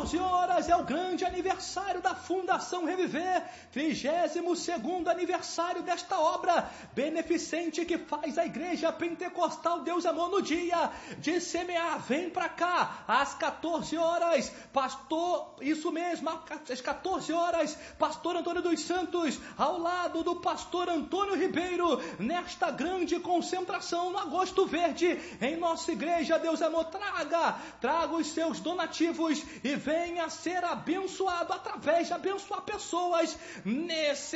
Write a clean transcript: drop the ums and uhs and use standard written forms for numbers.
14 horas é o grande aniversário da Fundação Reviver, 32º aniversário desta obra beneficente que faz a Igreja Pentecostal Deus Amor no dia de semear. Vem pra cá, às 14 horas, pastor, isso mesmo, às 14 horas, pastor Antônio dos Santos, ao lado do pastor Antônio Ribeiro, nesta grande concentração no Agosto Verde, em nossa igreja. Deus Amor, traga os seus donativos e venha ser abençoado através de abençoar pessoas nesse